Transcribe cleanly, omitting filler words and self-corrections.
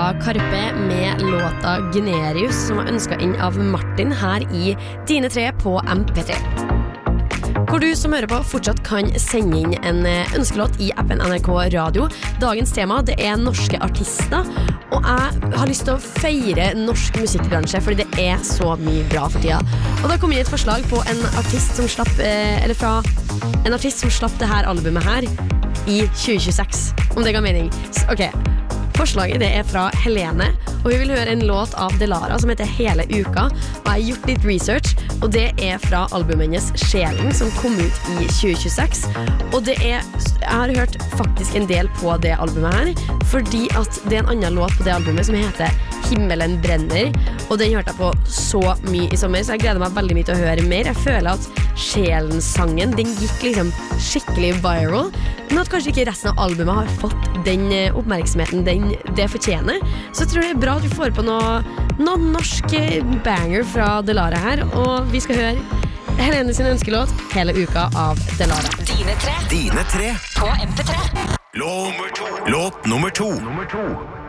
Karpe med låta Generius, som var ønsket inn av Martin her i Dine 3 på MP3. Hvor du som hører på fortsatt kan sende inn en ønskelåt i appen NRK Radio. Dagens tema, det er norske artister, og jeg har lyst til å feire norsk musikkbransje, fordi det er så mye bra for tida. Og da kom inn et forslag på en artist som slapp, en artist som slapp det her albumet her i 2026, om det ga mening. Ok, forslaget det er fra Helene, og hun vil høre en låt av Delara som heter Hele uka, og jeg har gjort litt research, og det er fra albumet hennes Sjelen, som kom ut i 2026, og det er, jeg har hørt faktisk en del på det albumet her, fordi at det er en annen låt på det albumet som heter Himmelen brenner, og den hørte jeg på så mye i sommer, så jeg gleder meg veldig mye til å høre mer. Jeg føler at Sjelen-sangen, den gikk liksom skikkelig viral, men at kanskje ikke resten av albumet har fått den oppmerksomheten det fortjener. Så jeg tror det er bra at vi får på noe norsk banger fra Delara her, og vi skal høre Helene sin ønskelåt Hele uka av Delara. Dine tre Dine 3 på MP3. Låt nummer to.